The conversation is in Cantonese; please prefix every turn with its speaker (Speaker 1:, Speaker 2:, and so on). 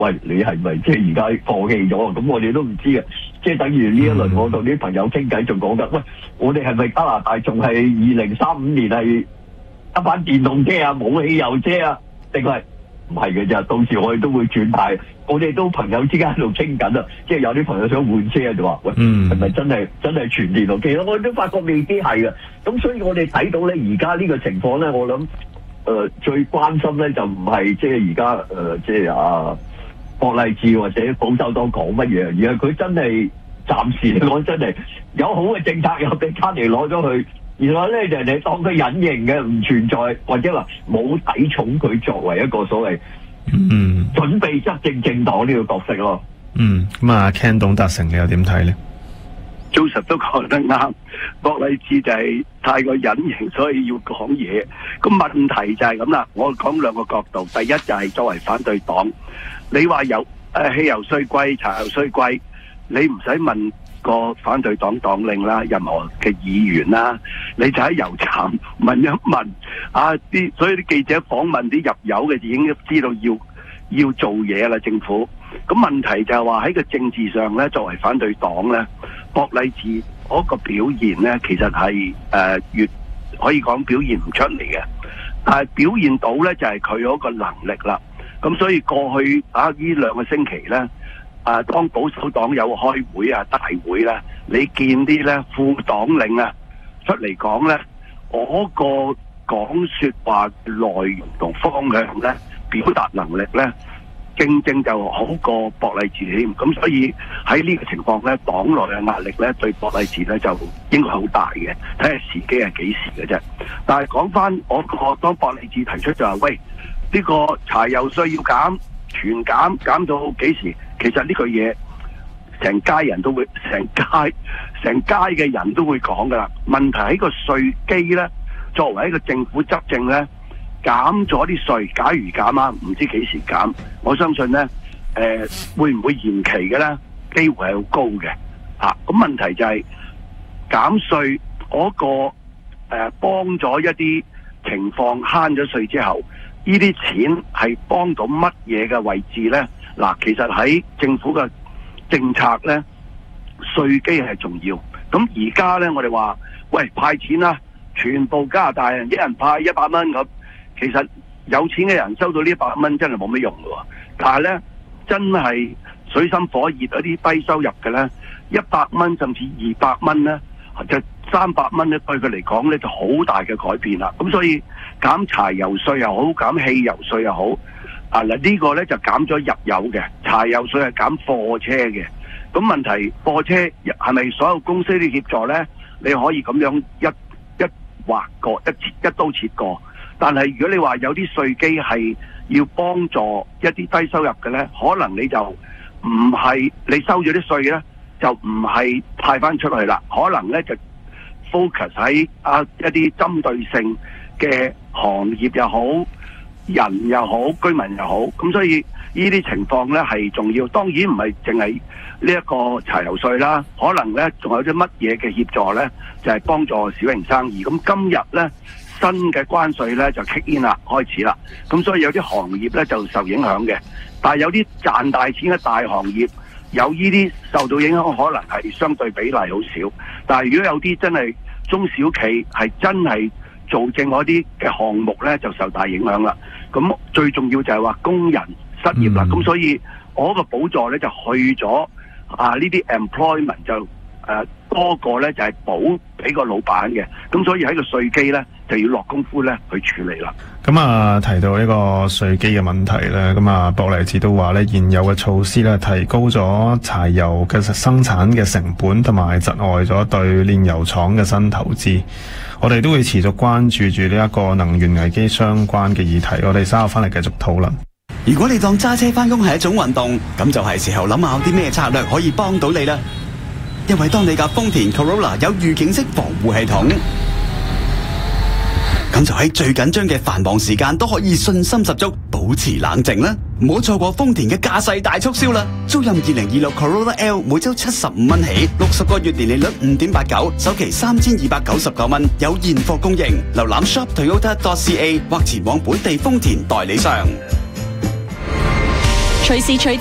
Speaker 1: 喂，你係咪即係而家放棄咗？咁我哋都唔知啊。即係等於呢一輪我同啲朋友傾偈，仲講緊，喂，我哋係咪加拿大仲係2035年係一班電動車啊，冇汽油車啊？定係唔係嘅啫？到時我哋都會轉態。我哋都朋友之間喺度傾緊啊，即係有啲朋友想換車就話，喂，係咪真係全電動？其實我哋都發覺未必係嘅。咁所以我哋睇到咧，而家呢個情況咧，我諗最關心咧就唔係即係而家即係博勵治或者保守黨講乜嘢，而係佢真係暫時嚟講真係有好嘅政策又俾卡尼攞咗去，原來咧就係你當佢隱形嘅唔存在，或者話冇抵重佢作為一個所謂準備執政政黨呢個角色咯。
Speaker 2: 咁啊 Ken 董達成你又點睇咧
Speaker 3: ？Joseph 都講得啱，博勵治就係太過隱形，所以要講嘢。咁問題就係咁啦，我講兩個角度。第一就係作為反對黨，你話有汽油稅貴、柴油稅貴，你唔使問個反對黨黨領啦，任何嘅議員啦，你就喺油站問一問所以啲記者訪問啲入油嘅已經知道要做嘢啦，政府。咁問題就係話喺個政治上咧，作為反對黨咧，博勵治嗰個表現咧，其實係越可以講表現唔出嚟嘅，但係表現到咧就係佢嗰個能力啦。咁所以過去呢兩個星期咧，當保守黨有開會大會咧，你見啲咧副黨領出嚟講咧，嗰個講說話內容同方向咧，表達能力咧，正正就好過博勵治添。咁所以喺呢個情況咧，黨內嘅壓力咧對博勵治咧就應該好大嘅，睇下時機係幾時嘅啫。但係講翻我當博勵治提出就話，喂，呢個柴油稅要減，全減到幾時？其實呢句嘢成街人都會，成街嘅人都會講噶啦。問題喺個稅基咧，作為一個政府執政咧，減咗啲稅，假如減唔知幾時減，我相信咧會唔會延期嘅咧？機會係好高嘅。咁問題就係減稅嗰個幫咗一啲情況慳咗稅之後，呢啲錢係幫到乜嘢嘅位置呢？其實喺政府嘅政策呢，稅基係重要。咁而家呢，我哋話喂，派錢啦，全部加拿大人一人派100蚊咁，其實有錢嘅人收到呢100蚊真係冇乜用㗎。但係呢，真係水深火熱嗰啲低收入嘅呢，100蚊甚至200蚊呢，就300蚊咧，對佢嚟講咧就好大嘅改變啦。咁所以減柴油稅又好，減汽油稅又好，呢個咧就減咗入油嘅，柴油稅係減貨車嘅。咁問題貨車係咪所有公司都協助咧？你可以咁樣一劃過一刀切過。但係如果你話有啲稅基係要幫助一啲低收入嘅咧，可能你就唔係你收咗啲稅咧，就唔係派翻出去啦，可能咧就focus 喺一啲針對性嘅行業又好，人又好，居民又好。咁所以呢啲情況咧係重要。當然唔係淨係呢一個柴油稅啦，可能咧仲有啲乜嘢嘅協助咧，就係幫助小型生意。咁今日咧新嘅關稅咧就 kick in 啦，開始啦。咁所以有啲行業咧就受影響嘅，但係有啲賺大錢嘅大行業，有呢啲受到影響，可能係相對比例好少。但係如果有啲真係中小企係真係做正嗰啲嘅項目咧，就受大影響啦。咁最重要就係話工人失業啦。咁所以我個補助咧就去咗呢啲 employment 就多過咧就係補俾個老闆嘅。咁所以喺個稅基咧就要落功夫咧去處理啦。
Speaker 2: 咁提到呢個稅基嘅問題咧，咁博勵治都話咧，現有嘅措施咧提高咗柴油嘅生產嘅成本，同埋窒礙咗對煉油廠嘅新投資。我哋都會持續關注住呢一個能源危機相關嘅議題。我哋稍後翻嚟繼續討論。
Speaker 4: 如果你當揸車翻工係一種運動，咁就係時候諗下啲咩策略可以幫到你啦。因為當你架豐田 Corolla 有預警式防護系統，咁就喺最緊張嘅繁忙時間都可以信心十足，保持冷靜啦！唔好錯過豐田嘅駕駛大促銷啦！租賃2026 Corolla L 每周75蚊起，60個月年利率 5.89%， 首期3299蚊，有現貨供應。瀏覽 shoptoyota.ca 或前往本地豐田代理商。
Speaker 5: 隨時隨